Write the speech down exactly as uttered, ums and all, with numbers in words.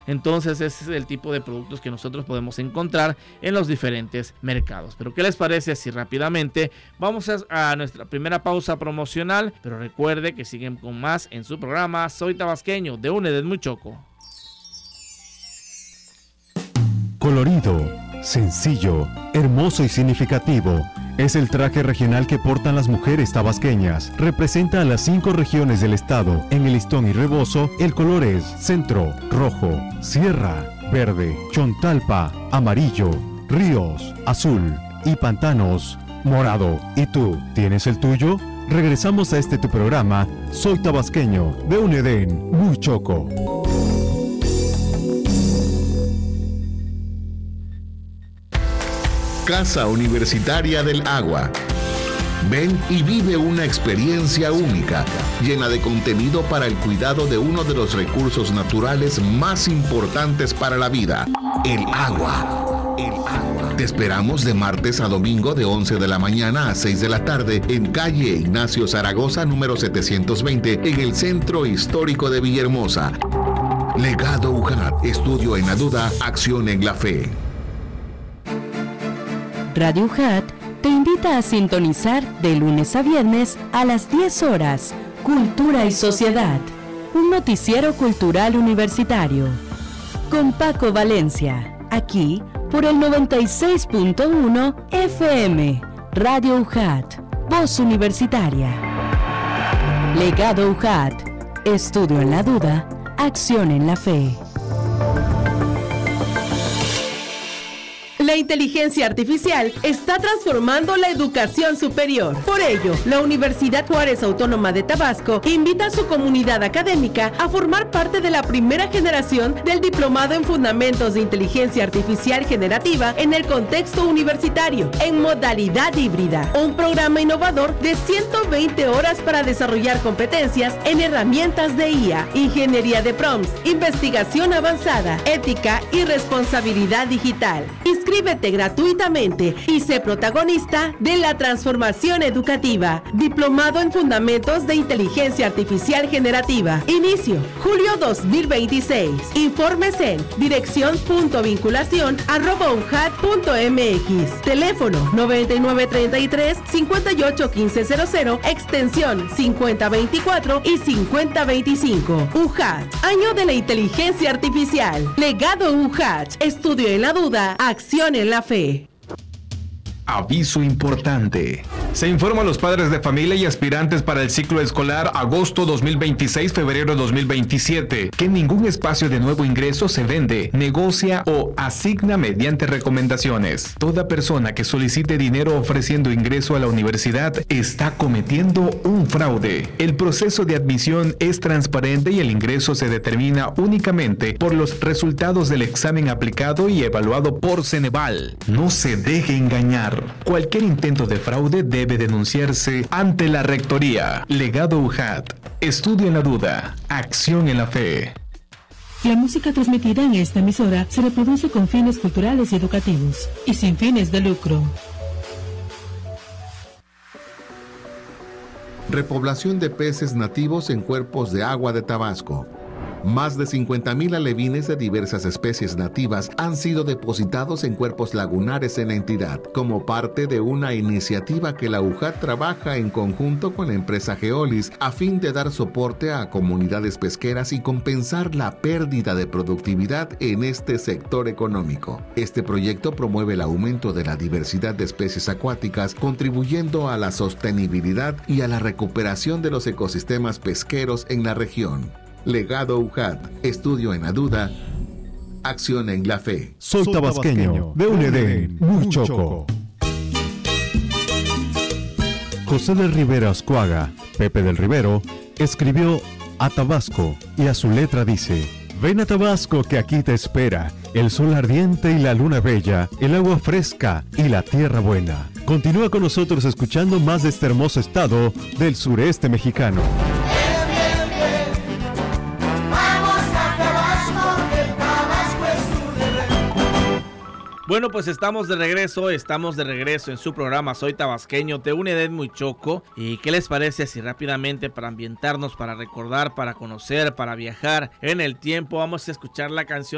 Entonces ese es el tipo de productos que nosotros podemos encontrar en los diferentes mercados. Pero ¿qué les parece si rápidamente vamos a, a nuestra primera pausa promocional? Pero recuerde que siguen con más en su programa Soy Tabasqueño de Unedad Muy Choco. Colorido, sencillo, hermoso y significativo. Es el traje regional que portan las mujeres tabasqueñas. Representa a las cinco regiones del estado. En el listón y rebozo, el color es centro, rojo, sierra, verde, chontalpa, amarillo, ríos, azul y pantanos, morado. ¿Y tú, tienes el tuyo? Regresamos a este tu programa, Soy Tabasqueño, de Unedén Muy Choco. Casa Universitaria del Agua. Ven y vive una experiencia única, llena de contenido para el cuidado de uno de los recursos naturales más importantes para la vida, el agua. El agua. Te esperamos de martes a domingo de once de la mañana a seis de la tarde en calle Ignacio Zaragoza número setecientos veinte en el Centro Histórico de Villahermosa. Legado U J A T, estudio en la duda, acción en la fe. Radio U J A T te invita a sintonizar de lunes a viernes a las diez horas Cultura y Sociedad, un noticiero cultural universitario. Con Paco Valencia, aquí por el noventa y seis punto uno F M, Radio U J A T, Voz Universitaria. Legado U J A T, estudio en la duda, acción en la fe. La inteligencia artificial está transformando la educación superior. Por ello, la Universidad Juárez Autónoma de Tabasco invita a su comunidad académica a formar parte de la primera generación del Diplomado en Fundamentos de Inteligencia Artificial Generativa en el contexto universitario, en modalidad híbrida. Un programa innovador de ciento veinte horas para desarrollar competencias en herramientas de I A, ingeniería de prompts, investigación avanzada, ética y responsabilidad digital. Inscríbete gratuitamente y sé protagonista de la transformación educativa. Diplomado en Fundamentos de Inteligencia Artificial Generativa. Inicio, julio dos mil veintiséis. Informes en dirección.vinculación arroba unjat punto mx. Teléfono noventa y nueve treinta y tres cincuenta y ocho quince cero cero, extensión cincuenta veinticuatro y cincuenta veinticinco. U J A T, Año de la Inteligencia Artificial. Legado U J A T, estudio en la duda, acción en la fe. Aviso importante. Se informa a los padres de familia y aspirantes para el ciclo escolar agosto dos mil veintiséis-febrero dos mil veintisiete que ningún espacio de nuevo ingreso se vende, negocia o asigna mediante recomendaciones. Toda persona que solicite dinero ofreciendo ingreso a la universidad está cometiendo un fraude. El proceso de admisión es transparente y el ingreso se determina únicamente por los resultados del examen aplicado y evaluado por Ceneval. No se deje engañar. Cualquier intento de fraude debe denunciarse ante la Rectoría. Legado U J A T. Estudio en la duda. Acción en la fe. La música transmitida en esta emisora se reproduce con fines culturales y educativos y sin fines de lucro. Repoblación de peces nativos en cuerpos de agua de Tabasco. Más de cincuenta mil alevines de diversas especies nativas han sido depositados en cuerpos lagunares en la entidad, como parte de una iniciativa que la U J A T trabaja en conjunto con la empresa Geolis a fin de dar soporte a comunidades pesqueras y compensar la pérdida de productividad en este sector económico. Este proyecto promueve el aumento de la diversidad de especies acuáticas, contribuyendo a la sostenibilidad y a la recuperación de los ecosistemas pesqueros en la región. Legado U J A T, estudio en la duda, acción en la fe. Soy tabasqueño, de Unedén Muy Choco. José del Rivero Ascuaga, Pepe del Rivero, escribió a Tabasco y a su letra dice: ven a Tabasco que aquí te espera el sol ardiente y la luna bella, el agua fresca y la tierra buena. Continúa con nosotros escuchando más de este hermoso estado del sureste mexicano. Bueno, pues estamos de regreso, estamos de regreso en su programa Soy Tabasqueño, de Unedén Muy Choco. ¿Y qué les parece si rápidamente, para ambientarnos, para recordar, para conocer, para viajar en el tiempo, vamos a escuchar la canción